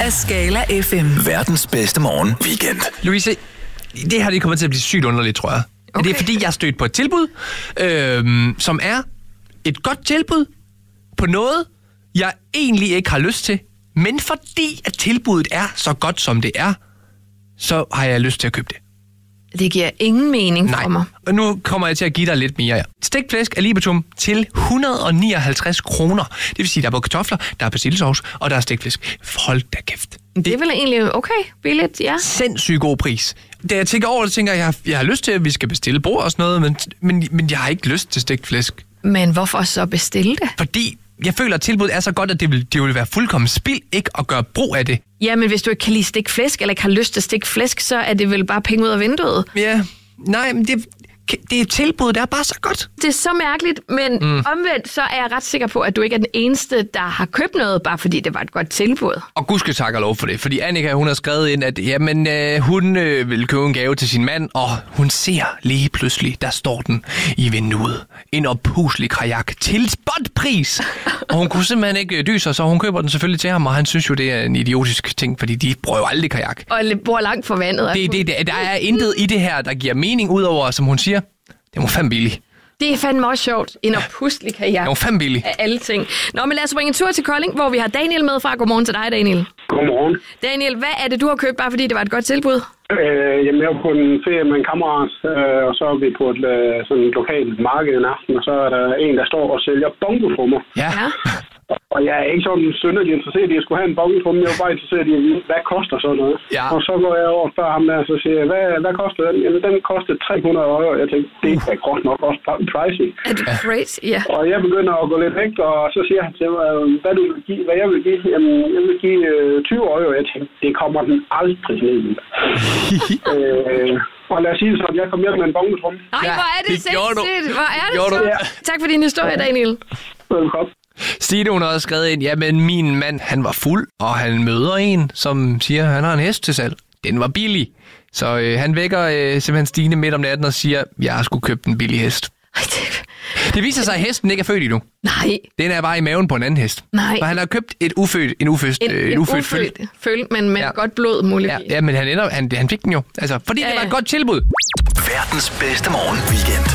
af Skala FM. Verdens bedste morgen weekend. Louise, det her kommer til at blive sygt underligt, tror jeg. Okay. Det er fordi, jeg har stødt på et tilbud, som er et godt tilbud på noget, jeg egentlig ikke har lyst til. Men fordi at tilbuddet er så godt, som det er, så har jeg lyst til at købe det. Det giver ingen mening for mig. Og nu kommer jeg til at give dig lidt mere. Stegt flæsk af Libatum til 159 kroner. Det vil sige, der er både kartofler, der er persillesovs, og der er stegt flæsk. Hold da kæft. Det er vel egentlig okay, billigt, ja. Sindssygt god pris. Da jeg tænker over det, tænker jeg har lyst til, at vi skal bestille bord og sådan noget, men jeg har ikke lyst til stegt flæsk. Men hvorfor så bestille det? Fordi jeg føler, at tilbuddet er så godt, at det vil være fuldkommen spild ikke at gøre brug af det. Ja, men hvis du ikke kan lide stegt flæsk, eller ikke har lyst til stegt flæsk, så er det vel bare penge ud af vinduet. Ja, nej, men det er tilbuddet, der er bare så godt. Det er så mærkeligt, men omvendt så er jeg ret sikker på, at du ikke er den eneste, der har købt noget, bare fordi det var et godt tilbud. Og gud skal takke og lov for det, fordi Annika, hun har skrevet ind, at hun vil købe en gave til sin mand, og hun ser lige pludselig, der står den i vinduet. En oppuslig kajak til spotpris. Og hun kunne simpelthen ikke dyse, så hun køber den selvfølgelig til ham, og han synes jo, det er en idiotisk ting, fordi de bruger jo aldrig kajak. Og bor langt fra vandet. Der er intet i det her, der giver mening, udover, som hun siger, det var fandme billigt. Det er fandme også sjovt. En oppuslig kajak. Det var fandme billigt. Af alle ting. Nå, men lad os bringe en tur til Kolding, hvor vi har Daniel med fra. Godmorgen til dig, Daniel. Godmorgen. Daniel, hvad er det, du har købt, bare fordi det var et godt tilbud? Jamen, jeg var på en ferie med en kammerat, og så er vi på et sådan et lokalt marked en aften, og så er der en, der står og sælger bongotrummer. Ja. Og jeg er ikke sådan synderligt interesseret i at skulle have en bongotromme. Jeg var bare interesseret i at vide, hvad koster sådan noget. Ja. Og så går jeg over og spørger ham der, og så siger jeg, hvad koster den? Jamen, den kostede 300 €. Jeg tænkte, det er godt nok også pricey. Er du crazy? Ja. Og jeg begynder at gå lidt væk, og så siger han til mig, hvad jeg vil give. Jamen, jeg vil give 20 €. Jeg tænkte, det kommer den aldrig ned i. Og lad os sige sådan, jeg kom hjem med en bongotromme. Nej, hvor er det sindssygt. Hvor er det så? Ja. Tak for din historie, Daniel. Velkommen. Stine, hun har også skrevet ind, men min mand, han var fuld, og han møder en, som siger, at han har en hest til salg. Den var billig. Så han vækker simpelthen Stine midt om natten og siger, jeg har sgu købt en billig hest. Det viser sig, at hesten ikke er født endnu. Nej. Den er bare i maven på en anden hest. Nej. For han har købt en ufødt føl, men med godt blod muligvis. Ja, men han fik den jo. Altså, fordi det var et godt tilbud. Verdens bedste morgen weekend.